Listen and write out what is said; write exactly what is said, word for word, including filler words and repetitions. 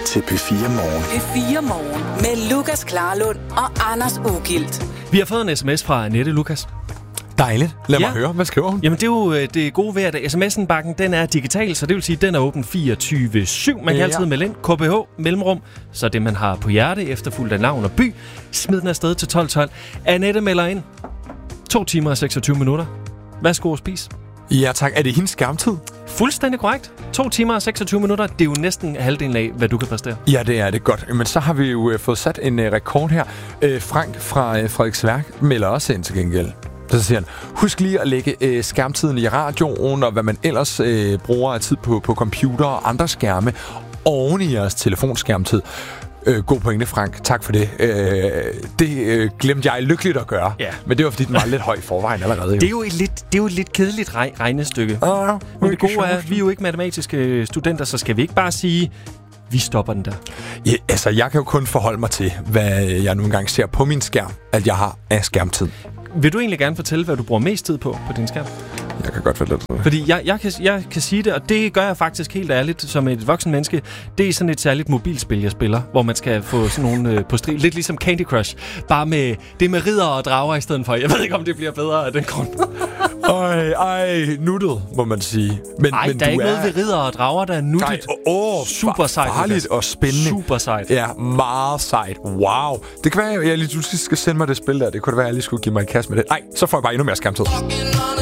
til P fire Morgen. P fire Morgen med Lukas Klarlund og Anders Ugilt. Vi har fået en sms fra Annette, Lukas. Dejligt. Lad Ja. mig høre. Hvad skriver hun? Jamen, det er jo øh, det gode ved, at sms'en-bakken, den er digital, så det vil sige, at den er åben fireogtyve syv. Man kan Ja. altid melde ind. K B H, mellemrum, så det, man har på hjerte, efterfulgt af navn og by. Smid den afsted til tolv tolv. Annette melder ind. to timer og seksogtyve minutter. Værsgo og spis. Ja, tak. Er det hendes skærmtid? Fuldstændig korrekt. to timer og seksogtyve minutter. Det er jo næsten halvdelen af, hvad du kan præstere. Ja, det er det godt. Men så har vi jo øh, fået sat en øh, rekord her. Øh, Frank fra øh, Frederiksværk melder også ind til gengæld. Så siger han, husk lige at lægge øh, skærmtiden i radioen, og hvad man ellers øh, bruger af tid på, på computer og andre skærme, oven i jeres telefonskærmtid. Øh, god pointe, Frank. Tak for det. Øh, det øh, glemte jeg lykkeligt at gøre. Ja. Men det var, fordi den var lidt høj i forvejen allerede. Jo. Det er jo et lidt, det er jo et lidt kedeligt rej- regnestykke. Ah, Men det gode er, at vi er jo ikke matematiske studenter, så skal vi ikke bare sige, vi stopper den der. Ja, altså, jeg kan jo kun forholde mig til, hvad jeg nu engang ser på min skærm, at jeg har af skærmtid. Vil du egentlig gerne fortælle, hvad du bruger mest tid på på din skærm? Jeg kan godt fortælle det. Fordi jeg, jeg, kan, jeg kan sige det, og det gør jeg faktisk helt ærligt som et voksen menneske. Det er sådan et særligt mobilspil, jeg spiller, hvor man skal få sådan nogle øh, på stri. Lidt ligesom Candy Crush. Bare med, det er med ridder og drager i stedet for. Jeg ved ikke, om det bliver bedre af den grund. Ej, ej, nuttet, må man sige. Men, Nej, men der er du ikke noget ved ridder og drager, der er nuttigt. Åh, Super sejt. farligt og spændende. Super sejt. Ja, meget sejt. Wow. Det kan være, at jeg lige, du skal sende mig det spil der. Det kunne det være, at jeg lige skulle give mig en kasse med det. Nej, så får jeg bare endnu mere skærmtid.